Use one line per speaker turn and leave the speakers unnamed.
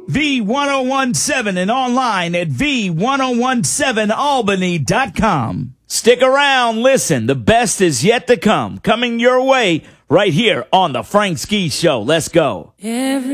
V1017 and online at V1017albany.com. Stick around, listen, the best is yet to come. Coming your way right here on the Frank Ski Show. Let's go.